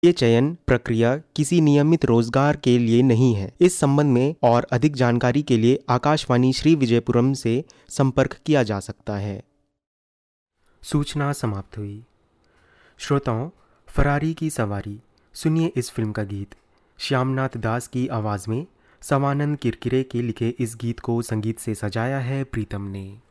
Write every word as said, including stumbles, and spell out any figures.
ये चयन प्रक्रिया किसी नियमित रोजगार के लिए नहीं है। इस संबंध में और अधिक जानकारी के लिए आकाशवाणी श्री विजयपुरम से संपर्क किया जा सकता है। सूचना समाप्त हुई। श्रोताओं, फरारी की सवारी सुनिए इस फिल्म का गीत। श्यामनाथ दास की आवाज़ में सवानंद किरकिरे के लिखे इस गीत को संगीत से सजाया है प्रीतम ने।